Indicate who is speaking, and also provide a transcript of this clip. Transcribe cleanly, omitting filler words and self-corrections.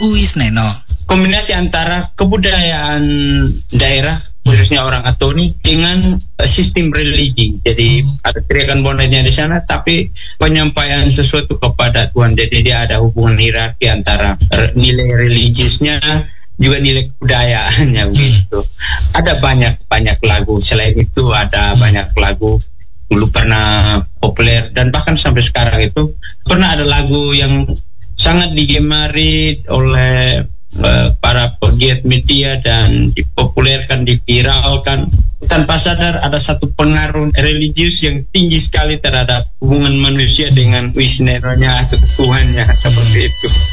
Speaker 1: Wisneno.
Speaker 2: Kombinasi antara kebudayaan daerah khususnya orang Atoni dengan sistem religi. Jadi ada teriakan bondanya di sana, tapi penyampaian sesuatu kepada Tuhan. Jadi dia ada hubungan hierarki antara nilai religiusnya juga nilai kebudayaannya begitu. Ada banyak lagu. Selain itu ada banyak lagu dulu pernah populer dan bahkan sampai sekarang itu pernah ada lagu yang sangat digemari oleh para pegiat media dan dipopulerkan, diviralkan. Tanpa sadar ada satu pengaruh religius yang tinggi sekali terhadap hubungan manusia dengan Wisnenonya atau Tuhannya, seperti itu.